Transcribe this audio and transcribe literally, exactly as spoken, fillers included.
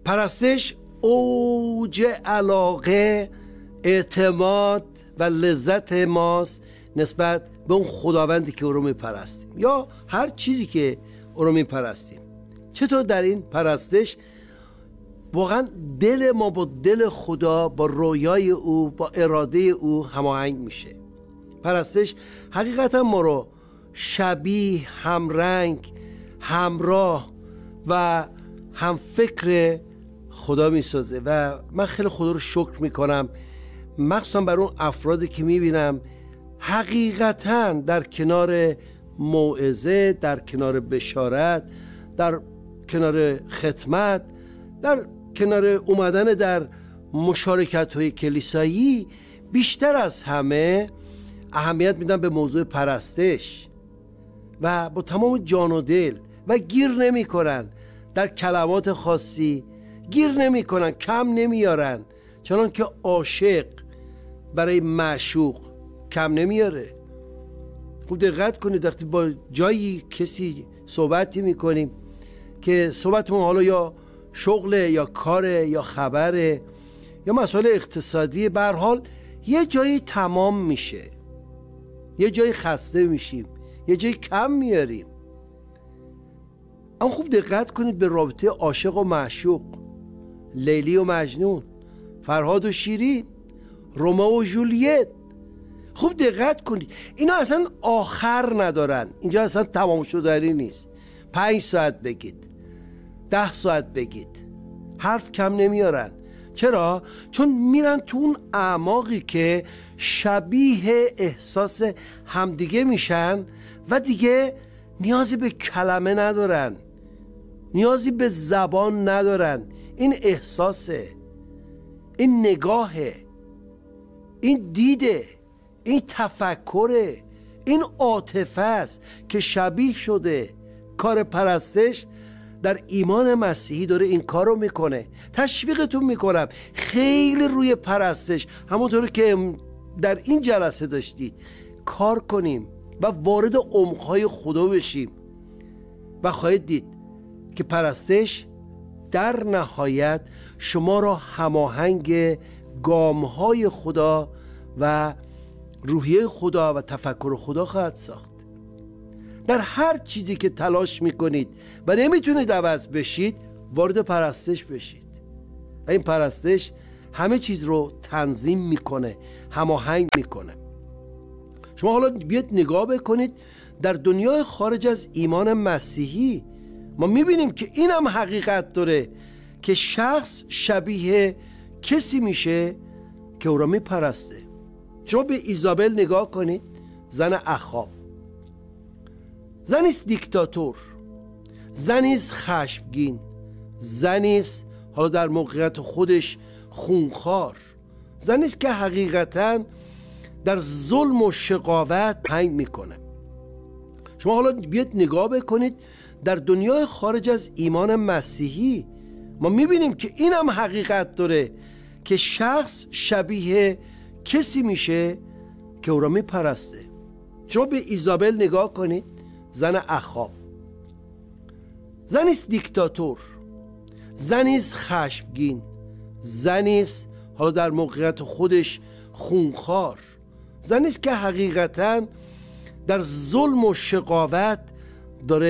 پرستش اوج علاقه، اعتماد و لذت ماست نسبت به اون خداوندی که او رو میپرستیم یا هر چیزی که او رو میپرستیم. چطور در این پرستش واقعا دل ما با دل خدا، با رویای او، با اراده او هماهنگ میشه. پرستش حقیقتا ما رو شبیه، همرنگ، همراه و هم فکر خدا میسازه و من خیلی خدا رو شکر میکنم، مخصوصا بر اون افرادی که میبینم حقیقتا در کنار موعظه، در کنار بشارت، در کنار خدمت، در کنار اومدن در مشارکت های کلیسایی بیشتر از همه اهمیت میدن به موضوع پرستش و با تمام جان و دل و گیر نمی کنن در کلمات خاصی، گیر نمی کنن، کم نمیارن، چنان که عاشق برای معشوق کم نمیاره. خوب دقت کنید وقتی با جایی کسی صحبتی میکنیم که صحبتمون حالا یا شغله یا کاره یا خبره یا مسائل اقتصادی، به هر حال یه جایی تمام میشه، یه جایی خسته میشیم، یه جایی کم میاریم. اما خوب دقت کنید به رابطه عاشق و معشوق، لیلی و مجنون، فرهاد و شیرین، رومئو و جولیت. خوب دقت کنید اینا اصلا آخر ندارن، اینجا اصلا تمام شدنی نیست. پنج ساعت بگید، ده ساعت بگید، حرف کم نمیارن. چرا؟ چون میرن تو اون اعماقی که شبیه احساس همدیگه میشن و دیگه نیازی به کلمه ندارن، نیازی به زبان ندارن. این احساسه، این نگاهه، این دیده، این تفکره، این عاطفه است که شبیه شده. کار پرستش در ایمان مسیحی داره این کار رو میکنه. تشویقتون میکنم خیلی روی پرستش، همونطور که در این جلسه داشتید، کار کنیم و وارد عمقهای خدا بشیم و خواهید دید که پرستش در نهایت شما را هماهنگ گامهای خدا و روحیه خدا و تفکر خدا خواهد ساخت. در هر چیزی که تلاش میکنید و نمیتونید عوض بشید، وارد پرستش بشید و این پرستش همه چیز رو تنظیم میکنه، هماهنگ میکنه. شما حالا بیاید نگاه بکنید در دنیای خارج از ایمان مسیحی، ما میبینیم که این هم حقیقت داره که شخص شبیه کسی میشه که او را میپرسته. شما به ایزابل نگاه کنید، زن اخاب. زنیست دیکتاتور، زنیست خشمگین، زنیست حالا در موقعیت خودش خونخوار، زنیست که حقیقتا در ظلم و شقاوت هنگ میکنه. شما حالا بیاید نگاه بکنید در دنیای خارج از ایمان مسیحی، ما میبینیم که این هم حقیقت داره که شخص شبیه کسی میشه که او را میپرسته. شما به ایزابل نگاه کنید، زن اخاب. زنیست دیکتاتور، زنیست خشمگین، زنیست حالا در موقعیت خودش خونخوار، زنیست که حقیقتا در ظلم و شقاوت داره